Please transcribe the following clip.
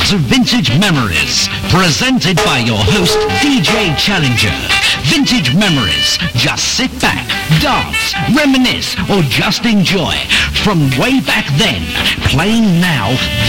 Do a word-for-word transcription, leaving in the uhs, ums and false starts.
to Vintage Memories, presented by your host, D J Challenger. Vintage Memories. Just sit back, dance, reminisce, or just enjoy. From way back then, playing now,